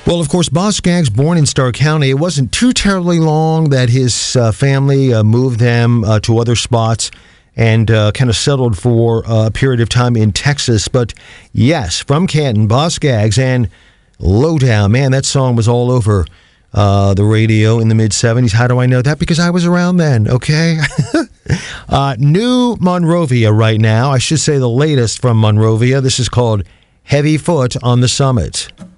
Well, of course, Boz Scaggs, born in Stark County, it wasn't too terribly long that his family moved them to other spots and kind of settled for a period of time in Texas. But yes, from Canton, Boz Scaggs and Lowdown. Man, that song was all over the radio in the mid-'70s. How do I know that? Because I was around then, okay? New Monrovia right now. I should say the latest from Monrovia. This is called Heavy Foot on the Summit.